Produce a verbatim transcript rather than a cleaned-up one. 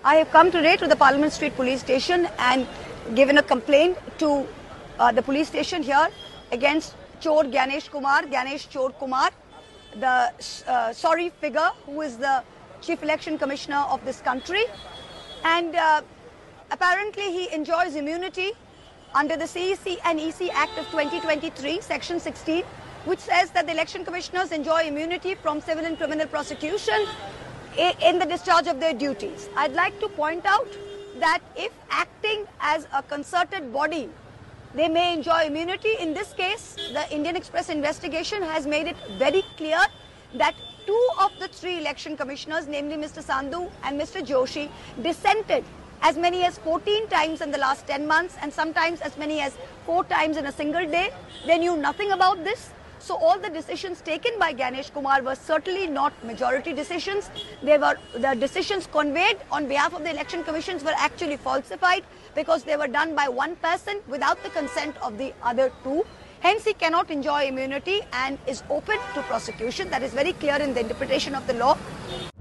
I have come today to the Parliament Street Police Station and given a complaint to uh, the police station here against Chor Gyanesh Kumar, Gyanesh Chor Kumar, the uh, sorry figure who is the Chief Election Commissioner of this country. And uh, apparently he enjoys immunity under the C E C and E C Act of twenty twenty-three, Section sixteen, which says that the election commissioners enjoy immunity from civil and criminal prosecution in the discharge of their duties. I'd like to point out that if acting as a concerted body, they may enjoy immunity. In this case, the Indian Express investigation has made it very clear that two of the three election commissioners, namely Mister Sandhu and Mister Joshi, dissented as many as fourteen times in the last ten months and sometimes as many as four times in a single day. They knew nothing about this. So all the decisions taken by Gyanesh Kumar were certainly not majority decisions. They were, the decisions conveyed on behalf of the election commissions were actually falsified because they were done by one person without the consent of the other two. Hence, he cannot enjoy immunity and is open to prosecution. That is very clear in the interpretation of the law.